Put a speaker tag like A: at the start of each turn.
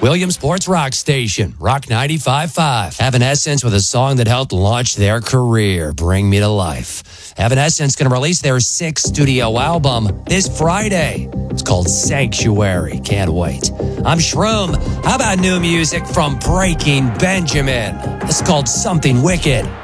A: Williamsport's rock station, Rock 95.5. Evanescence with a song that helped launch their career, Bring Me to Life. Evanescence going to release their 6th studio album this Friday. It's called Sanctuary. Can't wait. I'm Shroom. How about new music from Breaking Benjamin? It's called Something Wicked.